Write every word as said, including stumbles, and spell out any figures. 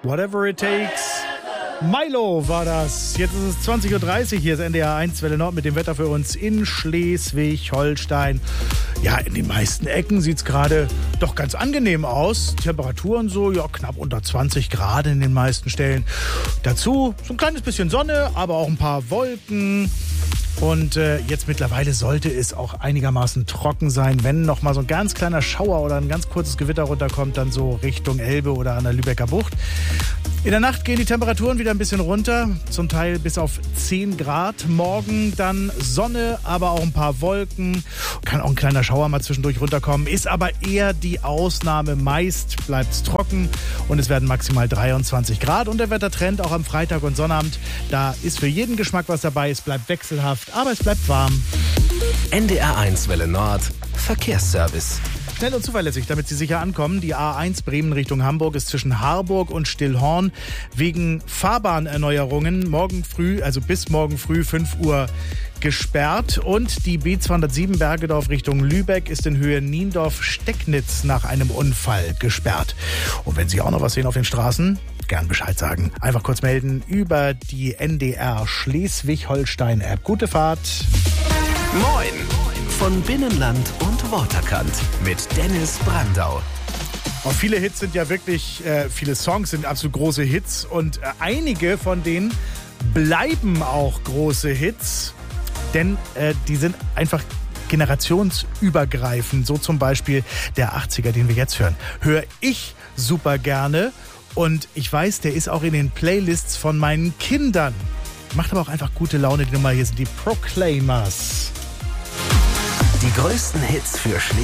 Whatever it takes. Milo war das. Jetzt ist es zwanzig Uhr dreißig, hier ist N D R eins Welle Nord mit dem Wetter für uns in Schleswig-Holstein. Ja, in den meisten Ecken sieht es gerade doch ganz angenehm aus. Temperaturen so, ja, knapp unter zwanzig Grad in den meisten Stellen. Dazu so ein kleines bisschen Sonne, aber auch ein paar Wolken. Und äh, jetzt mittlerweile sollte es auch einigermaßen trocken sein. Wenn noch mal so ein ganz kleiner Schauer oder ein ganz kurzes Gewitter runterkommt, dann so Richtung Elbe oder an der Lübecker Bucht. In der Nacht gehen die Temperaturen wieder ein bisschen runter, zum Teil bis auf zehn Grad. Morgen dann Sonne, aber auch ein paar Wolken. Kann auch ein kleiner Schauer mal zwischendurch runterkommen, ist aber eher die Ausnahme. Meist bleibt es trocken und es werden maximal dreiundzwanzig Grad. Und der Wettertrend auch am Freitag und Sonnabend, da ist für jeden Geschmack was dabei. Es bleibt wechselhaft, aber es bleibt warm. N D R eins Welle Nord Verkehrsservice. Schnell und zuverlässig, damit Sie sicher ankommen. Die A eins Bremen Richtung Hamburg ist zwischen Harburg und Stillhorn wegen Fahrbahnerneuerungen morgen früh, also bis morgen früh fünf Uhr gesperrt. Und die B zweihundertsieben Bergedorf Richtung Lübeck ist in Höhe Niendorf-Stecknitz nach einem Unfall gesperrt. Und wenn Sie auch noch was sehen auf den Straßen, gern Bescheid sagen. Einfach kurz melden über die N D R Schleswig-Holstein-App. Gute Fahrt. Moin von Binnenland und Waterkant mit Dennis Brandau. Auch viele Hits sind ja wirklich, äh, viele Songs sind absolut große Hits und äh, einige von denen bleiben auch große Hits, denn äh, die sind einfach generationsübergreifend. So zum Beispiel der achtziger, den wir jetzt hören. Höre ich super gerne und ich weiß, der ist auch in den Playlists von meinen Kindern. Macht aber auch einfach gute Laune, die Nummer hier sind die Proclaimers. Die größten Hits für Schleswig.